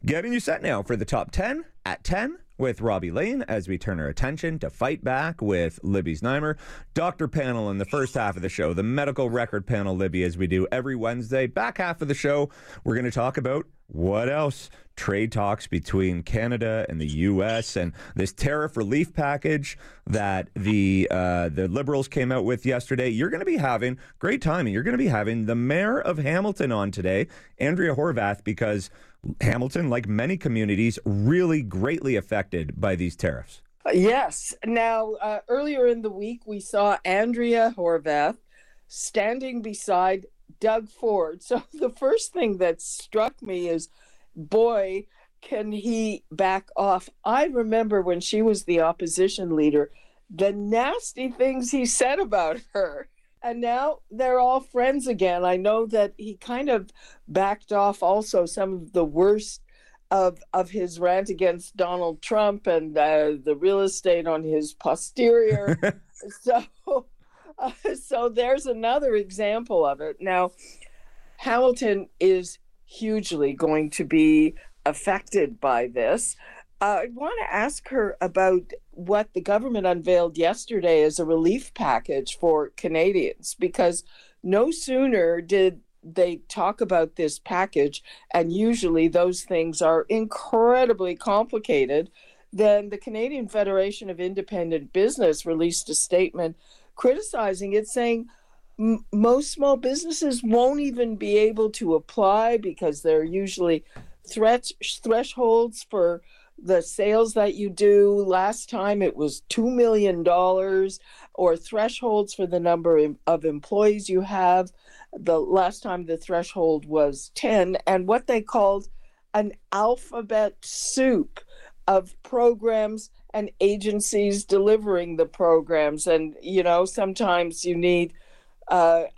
Getting you set now for the top 10 at 10 with Robbie Lane as we turn our attention to Fight Back with Libby Znaimer. Doctor panel in the first half of the show, the medical record panel, Libby, as we do every Wednesday. Back half of the show, we're going to talk about what else? Trade talks between Canada and the U.S. and this tariff relief package that the Liberals came out with yesterday. You're going to be having, great timing, you're going to be having the Mayor of Hamilton on today, Andrea Horwath, because Hamilton, like many communities, really greatly affected by these tariffs. Yes. Now, earlier in the week, we saw Andrea Horwath standing beside Doug Ford. So the first thing that struck me is, boy, can he back off. I remember when she was the opposition leader, the nasty things he said about her. And now they're all friends again. I know that he kind of backed off also some of the worst of his rant against Donald Trump and the real estate on his posterior. So there's another example of it. Now, Hamilton is hugely going to be affected by this. I want to ask her about what the government unveiled yesterday as a relief package for Canadians, because no sooner did they talk about this package, and usually those things are incredibly complicated, then the Canadian Federation of Independent Business released a statement criticizing it, saying most small businesses won't even be able to apply because there are usually thresholds for the sales that you do. Last time it was $2 million, or thresholds for the number of employees you have. The last time the threshold was 10, and what they called an alphabet soup of programs and agencies delivering the programs. And, you know, sometimes you need, a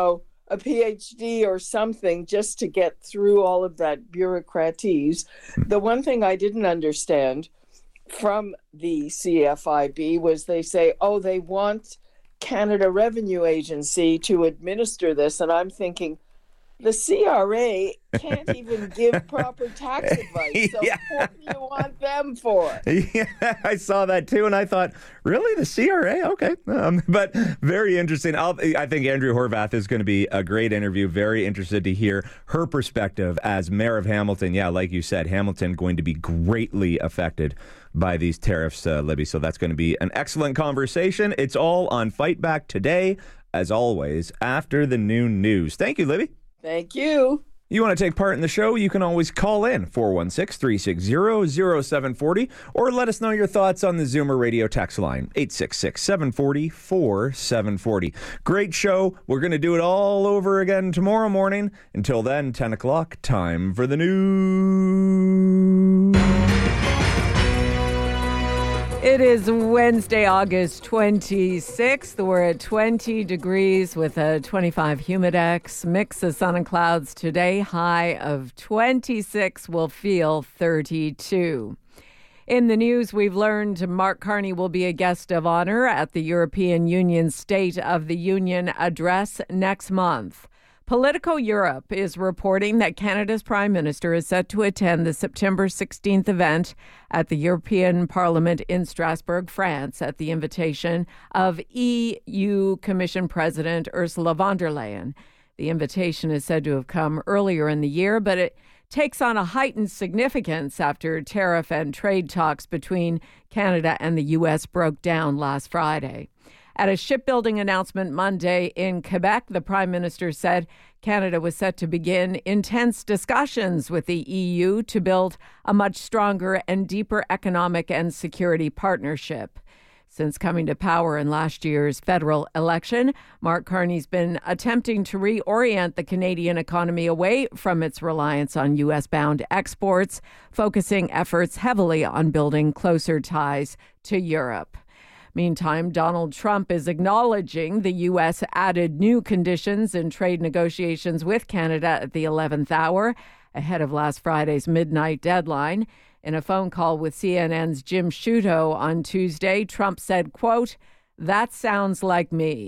PhD or something just to get through all of that bureaucratese. The one thing I didn't understand from the CFIB was they say, they want Canada Revenue Agency to administer this. And I'm thinking, the CRA can't even give proper tax advice. So what do you want them for? Yeah, I saw that too, and I thought, really, the CRA? Okay. But very interesting. I think Andrea Horwath is going to be a great interview. Very interested to hear her perspective as Mayor of Hamilton. Yeah, like you said, Hamilton going to be greatly affected by these tariffs, Libby. So that's going to be an excellent conversation. It's all on Fight Back today, as always, after the noon news. Thank you, Libby. Thank you. You want to take part in the show? You can always call in 416-360-0740 or let us know your thoughts on the Zoomer Radio text line 866-740-4740. Great show. We're going to do it all over again tomorrow morning. Until then, 10 o'clock, time for the news. It is Wednesday, August 26th. We're at 20 degrees with a 25 humidex. Mix of sun and clouds today. High of 26. Will feel 32. In the news, we've learned Mark Carney will be a guest of honor at the European Union State of the Union address next month. Politico Europe is reporting that Canada's Prime Minister is set to attend the September 16th event at the European Parliament in Strasbourg, France, at the invitation of EU Commission President Ursula von der Leyen. The invitation is said to have come earlier in the year, but it takes on a heightened significance after tariff and trade talks between Canada and the U.S. broke down last Friday. At a shipbuilding announcement Monday in Quebec, the Prime Minister said Canada was set to begin intense discussions with the EU to build a much stronger and deeper economic and security partnership. Since coming to power in last year's federal election, Mark Carney's been attempting to reorient the Canadian economy away from its reliance on U.S.-bound exports, focusing efforts heavily on building closer ties to Europe. Meantime, Donald Trump is acknowledging the U.S. added new conditions in trade negotiations with Canada at the 11th hour, ahead of last Friday's midnight deadline. In a phone call with CNN's Jim Sciutto on Tuesday, Trump said, quote, "That sounds like me.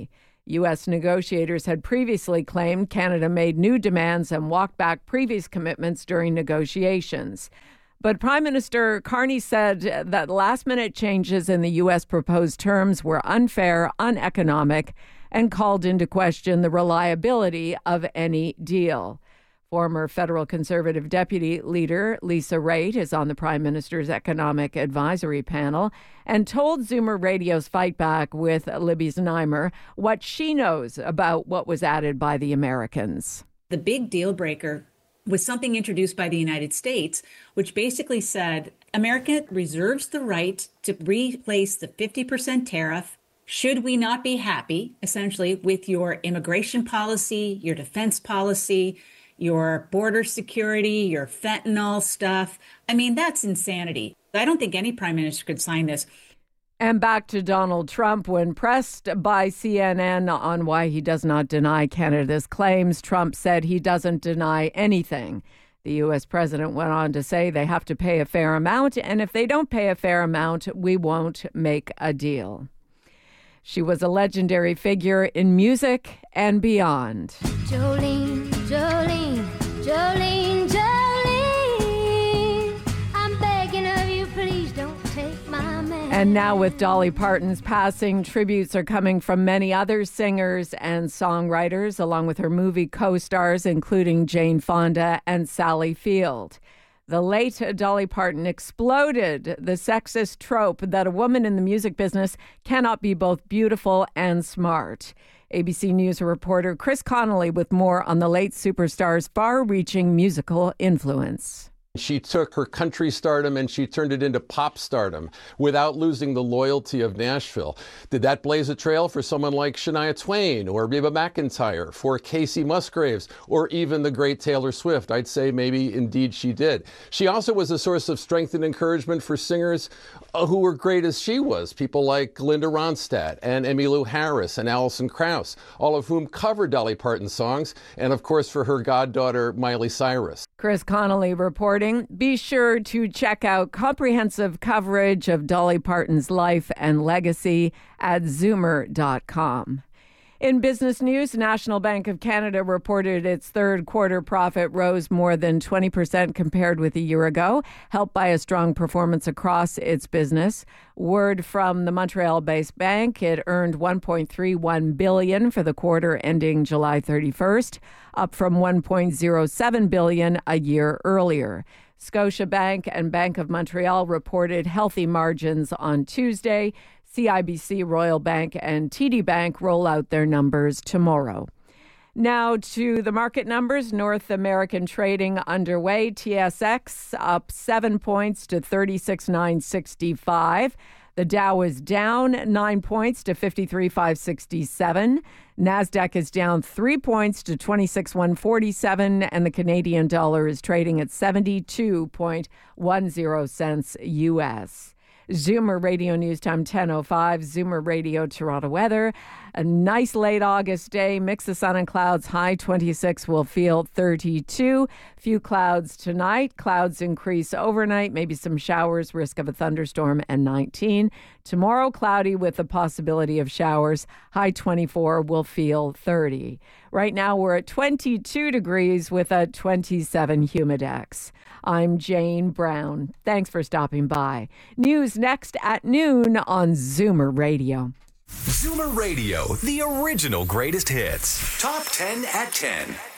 U.S. negotiators had previously claimed Canada made new demands and walked back previous commitments during negotiations. But Prime Minister Carney said that last-minute changes in the U.S. proposed terms were unfair, uneconomic, and called into question the reliability of any deal. Former federal Conservative Deputy Leader Lisa Raitt is on the Prime Minister's Economic Advisory Panel and told Zoomer Radio's Fight Back with Libby Znaimer what she knows about what was added by the Americans. The big deal breaker was something introduced by the United States, which basically said America reserves the right to replace the 50% tariff should we not be happy, essentially, with your immigration policy, your defense policy, your border security, your fentanyl stuff. I mean, that's insanity. I don't think any prime minister could sign this. And back to Donald Trump. When pressed by CNN on why he does not deny Canada's claims, Trump said he doesn't deny anything. The U.S. president went on to say they have to pay a fair amount, and if they don't pay a fair amount, we won't make a deal. She was a legendary figure in music and beyond. Jolene, Jolene, Jolene, Jolene, I'm begging of you, please don't take my man. And now with Dolly Parton's passing, tributes are coming from many other singers and songwriters, along with her movie co-stars, including Jane Fonda and Sally Field. The late Dolly Parton exploded the sexist trope that a woman in the music business cannot be both beautiful and smart. ABC News reporter Chris Connolly with more on the late superstar's far-reaching musical influence. She took her country stardom and she turned it into pop stardom without losing the loyalty of Nashville. Did that blaze a trail for someone like Shania Twain or Reba McEntire, for Kacey Musgraves, or even the great Taylor Swift? I'd say maybe indeed she did. She also was a source of strength and encouragement for singers who were great as she was, people like Linda Ronstadt and Emmylou Harris and Alison Krauss, all of whom covered Dolly Parton songs, and of course for her goddaughter Miley Cyrus. Chris Connolly reporting. Be sure to check out comprehensive coverage of Dolly Parton's life and legacy at Zoomer.com. In business news, National Bank of Canada reported its third quarter profit rose more than 20% compared with a year ago, helped by a strong performance across its business. Word from the Montreal-based bank, it earned $1.31 billion for the quarter ending July 31st, up from $1.07 billion a year earlier. Scotiabank and Bank of Montreal reported healthy margins on Tuesday. CIBC, Royal Bank, and TD Bank roll out their numbers tomorrow. Now to the market numbers. North American trading underway. TSX up 7 points to 36,965. The Dow is down 9 points to 53,567. NASDAQ is down 3 points to 26,147. And the Canadian dollar is trading at 72.10 cents U.S. Zoomer Radio News Time 10:05. Zoomer Radio Toronto weather. A nice late August day. Mix of sun and clouds. High 26 will feel 32. Few clouds tonight. Clouds increase overnight. Maybe some showers. Risk of a thunderstorm and 19. Tomorrow cloudy with the possibility of showers. High 24 will feel 30. Right now we're at 22 degrees with a 27 humidex. I'm Jane Brown. Thanks for stopping by. News next at noon on Zoomer Radio. Zoomer Radio, the original greatest hits. Top 10 at 10.